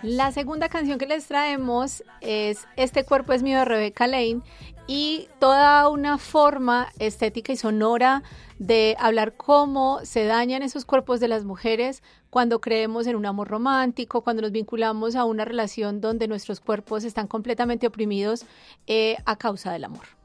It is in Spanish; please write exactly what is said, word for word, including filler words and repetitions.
La segunda canción que les traemos es Este cuerpo es mío de Rebecca Lane y toda una forma estética y sonora de hablar cómo se dañan esos cuerpos de las mujeres cuando creemos en un amor romántico, cuando nos vinculamos a una relación donde nuestros cuerpos están completamente oprimidos eh, a causa del amor.